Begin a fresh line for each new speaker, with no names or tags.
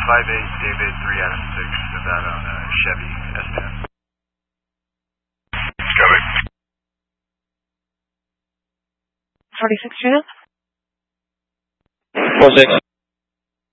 David 3 Adam 6, Nevada on a Chevy S10.
Copy.
46 Trina?
46.